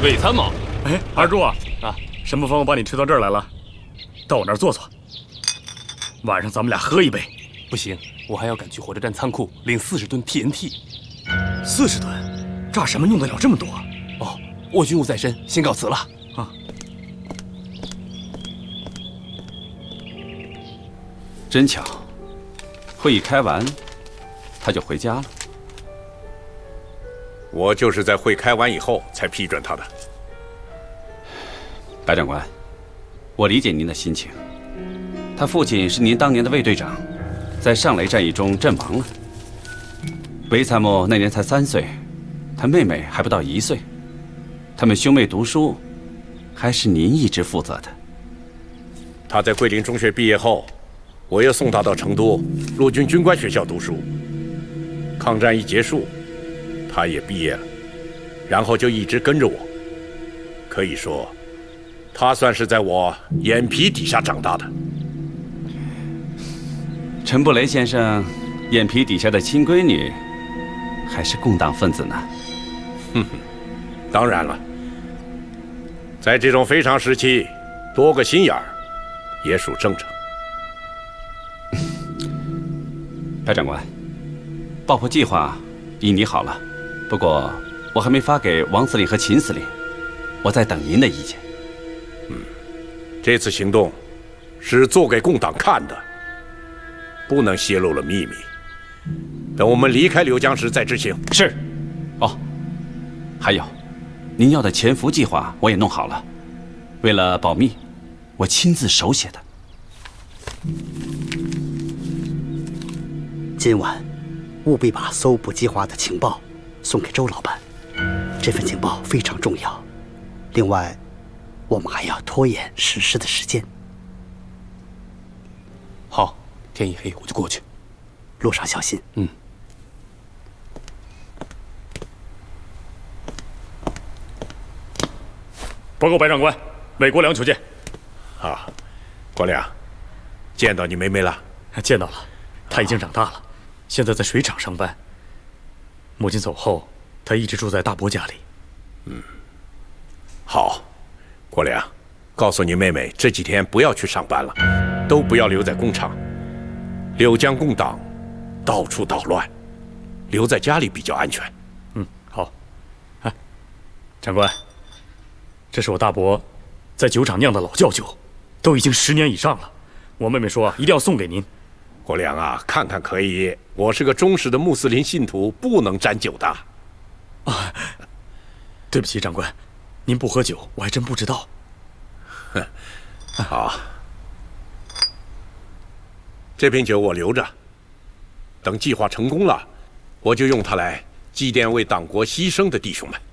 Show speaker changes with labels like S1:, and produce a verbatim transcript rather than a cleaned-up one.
S1: 韦参谋，
S2: 哎，二柱啊，
S1: 啊，
S2: 什么风把你吹到这儿来了？到我那儿坐坐，晚上咱们俩喝一杯。
S1: 不行，我还要赶去火车站仓库领四十吨 T N T。
S2: 四十吨，炸什么用得了这么多？
S1: 哦，我军务在身，先告辞了。
S2: 啊，
S3: 真巧，会议开完，他就回家了。
S4: 我就是在会开完以后才批准他的。
S3: 白长官，我理解您的心情。他父亲是您当年的卫队长，在上雷战役中阵亡了。韦参谋那年才三岁，他妹妹还不到一岁。他们兄妹读书，还是您一直负责的。
S4: 他在桂林中学毕业后，我又送他到成都陆军军官学校读书。抗战一结束，他也毕业了，然后就一直跟着我。可以说，他算是在我眼皮底下长大的。
S3: 陈布雷先生眼皮底下的亲闺女，还是共党分子呢？
S4: 哼哼，当然了，在这种非常时期，多个心眼儿也属正常。
S3: 白长官，爆破计划已拟好了，不过我还没发给王司令和秦司令，我在等您的意见。
S4: 嗯，这次行动是做给共党看的，不能泄露了秘密。等我们离开刘江时再执行。
S3: 是。哦，还有，您要的潜伏计划我也弄好了，为了保密，我亲自手写的。
S5: 今晚务必把搜捕计划的情报送给周老板，这份情报非常重要。另外，我们还要拖延实施的时间。
S1: 好，天一黑我就过去。
S5: 路上小心。
S1: 嗯。
S2: 报告白长官，美国梁求见。
S4: 啊，国良，见到你妹妹了？
S2: 见到了，她已经长大了，现在在水厂上班。母亲走后，她一直住在大伯家里。
S4: 嗯，好，国良，告诉你妹妹这几天不要去上班了，都不要留在工厂。柳江共党到处捣乱，留在家里比较安全。
S2: 嗯，好。哎，长官，这是我大伯在酒厂酿的老窖酒，都已经十年以上了。我妹妹说一定要送给您。
S4: 国良啊，看看可以，我是个忠实的穆斯林信徒，不能沾酒的。
S2: 啊，对不起，长官，您不喝酒，我还真不知道。
S4: 哼，好，这瓶酒我留着，等计划成功了，我就用它来祭奠为党国牺牲的弟兄们。